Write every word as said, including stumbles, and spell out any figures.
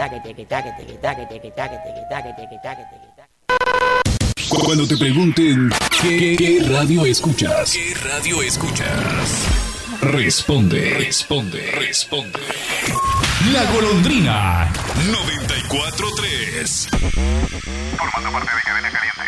Cuando te pregunten ¿qué, qué radio escuchas? ¿Qué radio escuchas? Responde, responde, responde. La Golondrina noventa y cuatro tres. Formando parte de Cadena Caliente.